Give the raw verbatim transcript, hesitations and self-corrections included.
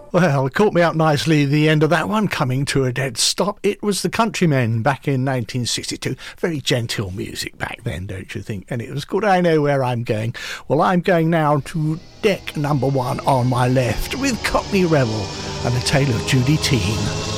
Well, it caught me up nicely, the end of that one, coming to a dead stop. It was the Countrymen back in nineteen sixty-two. Very genteel music back then, don't you think? And it was called I Know Where I'm Going. Well, I'm going now to deck number one on my left with Cockney Rebel and a tale of Judy Teen.